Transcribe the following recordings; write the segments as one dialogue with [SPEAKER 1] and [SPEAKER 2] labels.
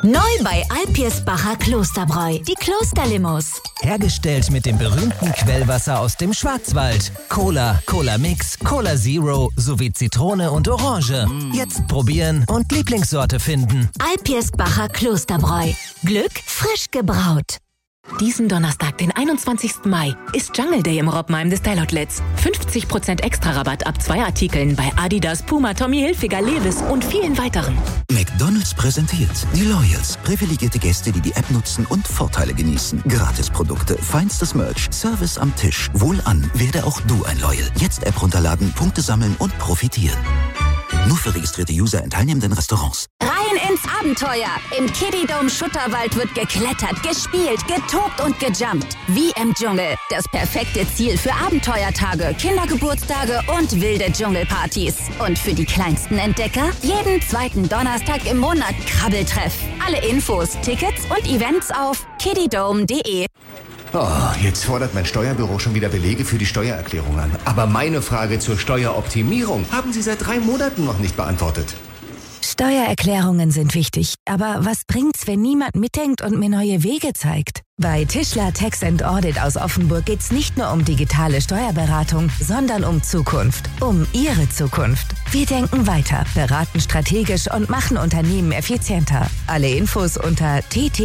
[SPEAKER 1] Neu bei Alpirsbacher Klosterbräu. Die Klosterlimous.
[SPEAKER 2] Hergestellt mit dem berühmten Quellwasser aus dem Schwarzwald. Cola, Cola Mix, Cola Zero sowie Zitrone und Orange. Jetzt probieren und Lieblingssorte finden.
[SPEAKER 1] Alpirsbacher Klosterbräu. Glück frisch gebraut.
[SPEAKER 3] Diesen Donnerstag, den 21. Mai, ist Jungle Day im Roppmeim des Style Outlets. 50% extra Rabatt ab 2 Artikeln bei Adidas, Puma, Tommy Hilfiger, Levi's und vielen weiteren.
[SPEAKER 4] McDonald's präsentiert die Loyals. Privilegierte Gäste, die die App nutzen und Vorteile genießen. Gratisprodukte, feinstes Merch, Service am Tisch. Wohlan, werde auch du ein Loyal. Jetzt App runterladen, Punkte sammeln und profitieren. Nur für registrierte User in teilnehmenden Restaurants.
[SPEAKER 1] Rein ins Abenteuer. Im Kiddie-Dome Schutterwald wird geklettert, gespielt, getobt und gejumpt. Wie im Dschungel. Das perfekte Ziel für Abenteuertage, Kindergeburtstage und wilde Dschungelpartys. Und für die kleinsten Entdecker jeden zweiten Donnerstag im Monat Krabbeltreff. Alle Infos, Tickets und Events auf kiddydome.de.
[SPEAKER 5] Oh, jetzt fordert mein Steuerbüro schon wieder Belege für die Steuererklärung an. Aber meine Frage zur Steueroptimierung haben Sie seit 3 Monaten noch nicht beantwortet.
[SPEAKER 6] Steuererklärungen sind wichtig, aber was bringt's, wenn niemand mitdenkt und mir neue Wege zeigt? Bei Tischler Tax & Audit aus Offenburg geht's nicht nur um digitale Steuerberatung, sondern um Zukunft. Um Ihre Zukunft. Wir denken weiter, beraten strategisch und machen Unternehmen effizienter. Alle Infos unter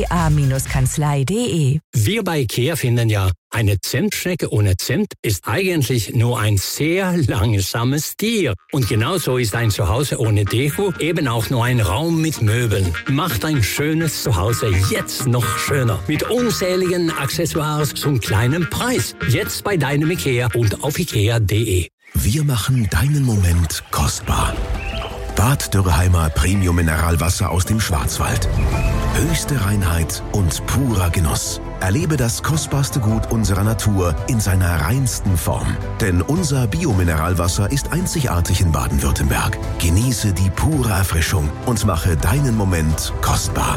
[SPEAKER 6] tta-kanzlei.de.
[SPEAKER 7] Wir bei IKEA finden ja, eine Zentschnecke ohne Zimt ist eigentlich nur ein sehr langsames Tier. Und genauso ist ein Zuhause ohne Deko eben auch nur ein Raum mit Möbeln. Macht ein schönes Zuhause jetzt noch schöner. Mit unzähligen Accessoires zum kleinen Preis. Jetzt bei deinem IKEA und auf ikea.de.
[SPEAKER 8] Wir machen deinen Moment kostbar. Bad Dürrheimer Premium Mineralwasser aus dem Schwarzwald. Höchste Reinheit und purer Genuss. Erlebe das kostbarste Gut unserer Natur in seiner reinsten Form. Denn unser Biomineralwasser ist einzigartig in Baden-Württemberg. Genieße die pure Erfrischung und mache deinen Moment kostbar.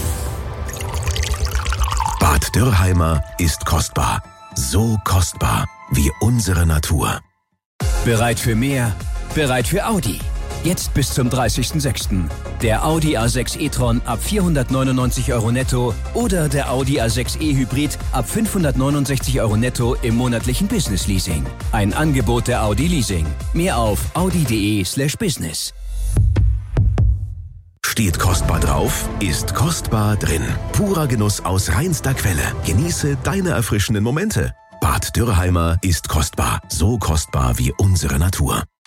[SPEAKER 8] Bad Dürrheimer ist kostbar. So kostbar wie unsere Natur.
[SPEAKER 9] Bereit für mehr? Bereit für Audi. Jetzt bis zum 30.06. Der Audi A6 e-tron ab 499 € netto oder der Audi A6 e-Hybrid ab 569 € netto im monatlichen Business-Leasing. Ein Angebot der Audi Leasing. Mehr auf audi.de/business.
[SPEAKER 8] Steht kostbar drauf, ist kostbar drin. Purer Genuss aus reinster Quelle. Genieße deine erfrischenden Momente. Bad Dürrheimer ist kostbar. So kostbar wie unsere Natur.